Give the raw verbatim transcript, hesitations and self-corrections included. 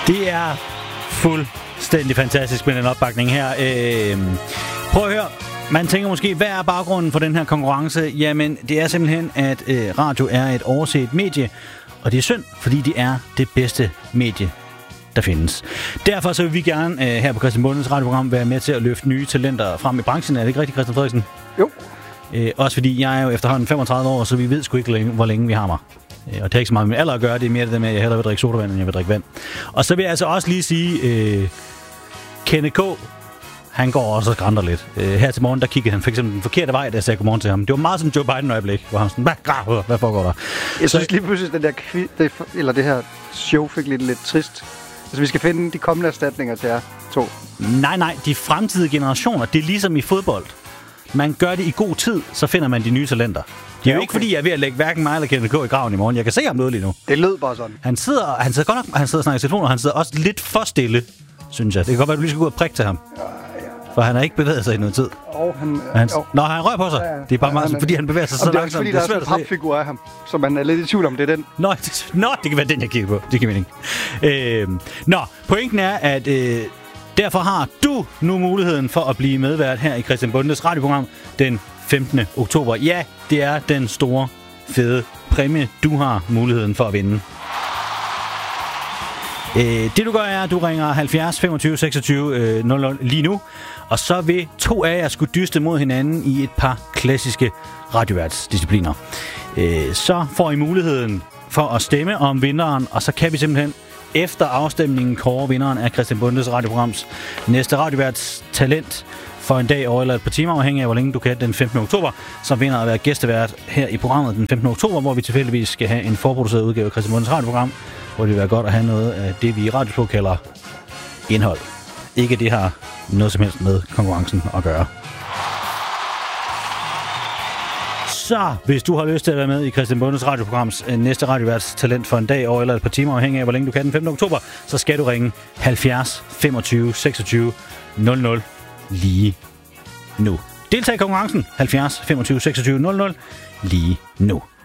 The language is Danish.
Det er fuldstændig fantastisk med den opbakning her. Øh, prøv at høre. Man tænker måske, hvad er baggrunden for den her konkurrence? Jamen, det er simpelthen, at øh, radio er et overset medie, og det er synd, fordi det er det bedste medie, der findes. Derfor så vil vi gerne øh, her på Christian Bondes radioprogram være med til at løfte nye talenter frem i branchen. Er det ikke rigtigt, Christian Frederiksen? Jo. Øh, også fordi jeg er jo efterhånden femogtredive år, så vi ved sgu ikke, hvor længe vi har mig. Øh, og det har ikke så meget med alder at gøre, det er mere det med, at jeg hellere vil drikke sodavand, end jeg vil drikke vand. Og så vil jeg altså også lige sige, øh, Kenneth K., han går også og grænter lidt. Øh, her til morgen, der kiggede han for eksempel den forkerte vej, da jeg sagde godmorgen til ham. Det var meget som Joe Biden-øjeblik, hvor han sådan, hvad, hvad foregår der? Jeg synes lige pludselig, den der kvi, det, eller det her show fik lidt, lidt trist. Altså, vi skal finde de kommende erstatninger til jer to. Nej, nej, de fremtidige generationer, det er ligesom i fodbold. Man gør det i god tid, så finder man de nye talenter. Det er ja, okay. jo ikke, fordi jeg er ved at lægge hverken mig eller Kenneth K. i graven i morgen. Jeg kan se ham noget lige nu. Det lød bare sådan. Han sidder, han sidder godt nok, han sidder og snakker i telefonen, og han sidder også lidt for stille, synes jeg. Det kan godt være, at du lige skal gå ud og prikke til ham. Ja, ja. For han har ikke bevæget sig i noget tid. Og han, han, Nå, han rører på sig. Ja, ja. Det er bare ja, meget, han, fordi han bevæger sig så langsomt. Det er fordi, der er sådan en papfigur af ham, så man er lidt i tvivl om, det er den. Nå, det, nå, det kan være den, jeg kigger på. Det kan mening. Øh, nå, pointen er, at øh, derfor har du nu muligheden for at blive medvært her i Christian Bondes radioprogram den femtende oktober. Ja, det er den store, fede præmie, du har muligheden for at vinde. Øh, det du gør er, at du ringer halvfjerds femogtyve seksogtyve nul nul lige nu, og så vil to af jer skulle dyste mod hinanden i et par klassiske radioværtsdiscipliner. Øh, så får I muligheden for at stemme om vinderen, og så kan vi simpelthen efter afstemningen kåre vinderen af Christian Bondes radioprograms næste radioværts talent for en dag over eller et par timer, afhængig af hvor længe du kan den femtende oktober, som vinder at være gæstevært her i programmet den femtende oktober, hvor vi tilfældigvis skal have en forproduceret udgave af Christian Bondes radioprogram, hvor det vil være godt at have noget af det, vi i radiosprog kalder indhold. Ikke det har noget som helst med konkurrencen at gøre. Så hvis du har lyst til at være med i Christian Bondes radioprograms næste radioværts talent for en dag over eller et par timer, afhængig af hvor længe du kan den femtende oktober, så skal du ringe halvfjerds femogtyve seksogtyve nul nul lige nu. Deltag i konkurrencen halvfjerds femogtyve seksogtyve nul nul lige nu.